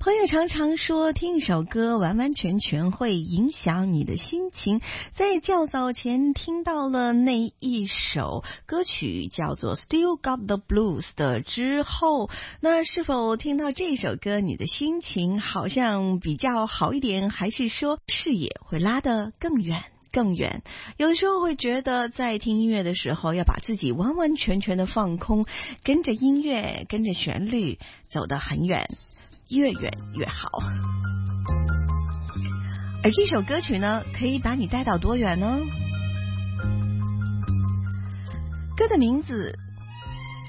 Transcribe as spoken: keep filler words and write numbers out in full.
朋友常常说，听一首歌完完全全会影响你的心情。在较早前听到了那一首歌曲叫做 Still Got the Blues 的之后，那是否听到这首歌你的心情好像比较好一点，还是说视野会拉得更远更远？有的时候会觉得在听音乐的时候要把自己完完全全的放空，跟着音乐跟着旋律走得很远，越远越好。而这首歌曲呢，可以把你带到多远呢？歌的名字